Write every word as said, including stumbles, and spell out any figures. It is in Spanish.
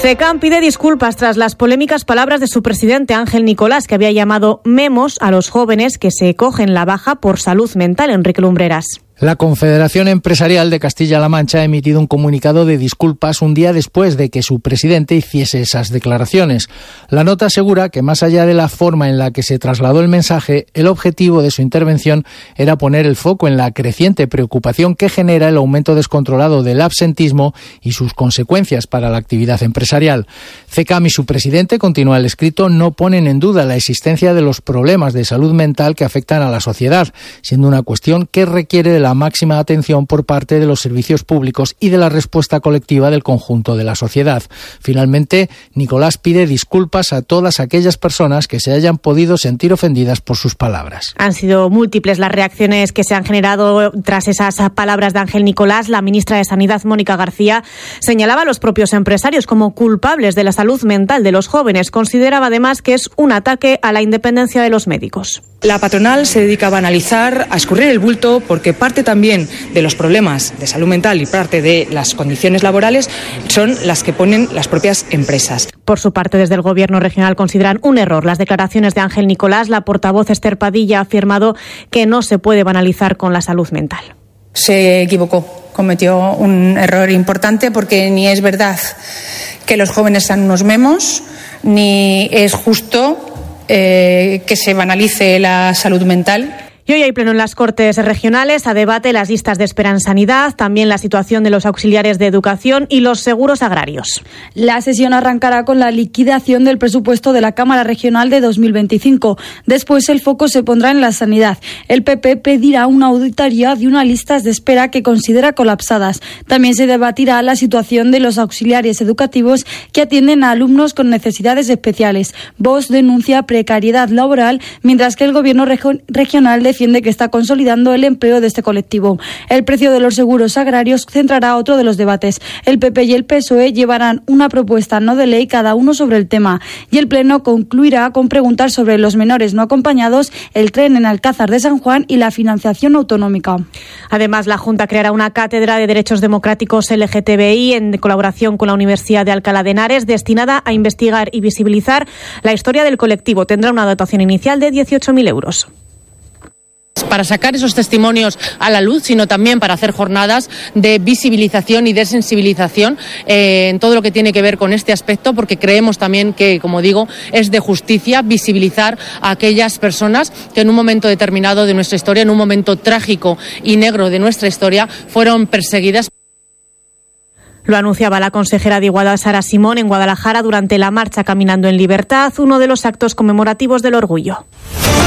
CECAM pide disculpas tras las polémicas palabras de su presidente Ángel Nicolás, que había llamado memos a los jóvenes que se cogen la baja por salud mental. Enrique Lumbreras. La Confederación Empresarial de Castilla-La Mancha ha emitido un comunicado de disculpas un día después de que su presidente hiciese esas declaraciones. La nota asegura que, más allá de la forma en la que se trasladó el mensaje, el objetivo de su intervención era poner el foco en la creciente preocupación que genera el aumento descontrolado del absentismo y sus consecuencias para la actividad empresarial. CECAM y su presidente, continúa el escrito, no ponen en duda la existencia de los problemas de salud mental que afectan a la sociedad, siendo una cuestión que requiere de la máxima atención por parte de los servicios públicos y de la respuesta colectiva del conjunto de la sociedad. Finalmente, Nicolás pide disculpas a todas aquellas personas que se hayan podido sentir ofendidas por sus palabras. Han sido múltiples las reacciones que se han generado tras esas palabras de Ángel Nicolás. La ministra de Sanidad, Mónica García, señalaba a los propios empresarios como culpables de la salud mental de los jóvenes. Consideraba además que es un ataque a la independencia de los médicos. La patronal se dedica a banalizar, a escurrir el bulto, porque parte también de los problemas de salud mental y parte de las condiciones laborales son las que ponen las propias empresas. Por su parte, desde el Gobierno regional consideran un error las declaraciones de Ángel Nicolás. La portavoz Esther Padilla ha afirmado que no se puede banalizar con la salud mental. Se equivocó, cometió un error importante porque ni es verdad que los jóvenes sean unos memos, ni es justo Eh, que se banalice la salud mental. Y hoy hay pleno en las Cortes regionales a debate las listas de espera en sanidad, también la situación de los auxiliares de educación y los seguros agrarios. La sesión arrancará con la liquidación del presupuesto de la Cámara Regional de dos mil veinticinco. Después el foco se pondrá en la sanidad. El P P pedirá una auditoría de unas listas de espera que considera colapsadas. También se debatirá la situación de los auxiliares educativos que atienden a alumnos con necesidades especiales. Vox denuncia precariedad laboral, mientras que el Gobierno reg- regional defiende que está consolidando el empleo de este colectivo. El precio de los seguros agrarios centrará otro de los debates. El P P y el P S O E llevarán una propuesta no de ley cada uno sobre el tema, y el Pleno concluirá con preguntas sobre los menores no acompañados, el tren en Alcázar de San Juan y la financiación autonómica. Además, la Junta creará una cátedra de Derechos Democráticos L G T B I en colaboración con la Universidad de Alcalá de Henares, destinada a investigar y visibilizar la historia del colectivo. Tendrá una dotación inicial de dieciocho mil euros. Para sacar esos testimonios a la luz, sino también para hacer jornadas de visibilización y de sensibilización eh, en todo lo que tiene que ver con este aspecto, porque creemos también que, como digo, es de justicia visibilizar a aquellas personas que en un momento determinado de nuestra historia, en un momento trágico y negro de nuestra historia, fueron perseguidas. Lo anunciaba la consejera de Igualdad, Sara Simón, en Guadalajara durante la marcha Caminando en Libertad, uno de los actos conmemorativos del orgullo.